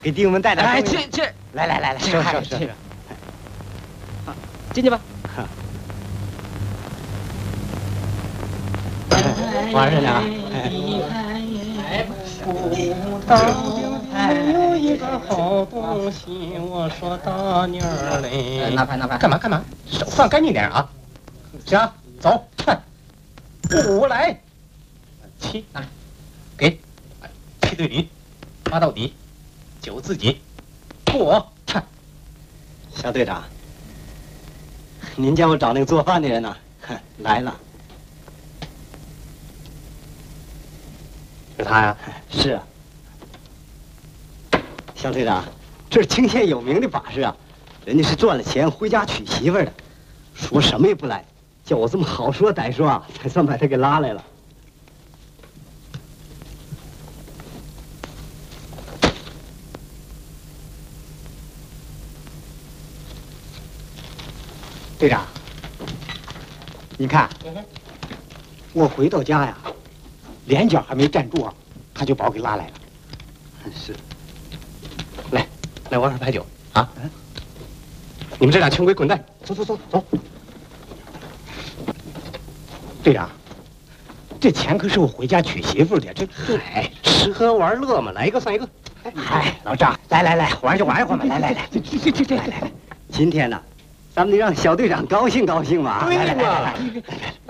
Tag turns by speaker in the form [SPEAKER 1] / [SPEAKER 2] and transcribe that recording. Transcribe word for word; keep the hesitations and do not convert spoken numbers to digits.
[SPEAKER 1] 给弟兄们带点。
[SPEAKER 2] 哎，去去，
[SPEAKER 1] 来来来来，说说说。
[SPEAKER 2] 好，进去吧。
[SPEAKER 1] 玩着呢。
[SPEAKER 3] 没有一个好东西，我说大妞儿嘞。
[SPEAKER 2] 拿牌拿牌。
[SPEAKER 3] 干嘛干嘛？手放干净点啊！行，走，五来，七，给，七对驴，八到底，九自己，过。
[SPEAKER 1] 小队长，您叫我找那个做饭的人呢？来了。
[SPEAKER 3] 是他呀？
[SPEAKER 1] 是啊。小队长，这是清县有名的把式啊，人家是赚了钱回家娶媳妇的，说什么也不来，叫我这么好说歹说啊，才算把他给拉来了。队长，你看，我回到家呀，连脚还没站住啊，他就把我给拉来了。是。
[SPEAKER 3] 来，来玩会儿牌九啊！你们这俩穷鬼滚蛋！走走走走。
[SPEAKER 1] 队长，这钱可是我回家娶媳妇的，这这
[SPEAKER 3] 哎，吃喝玩乐嘛，来一个算一个。
[SPEAKER 1] 哎，老张，来来来，玩就玩一会儿嘛，来来来，这这这这，来来来，今天呢，咱们得让小队长高兴高兴嘛。
[SPEAKER 3] 对嘛。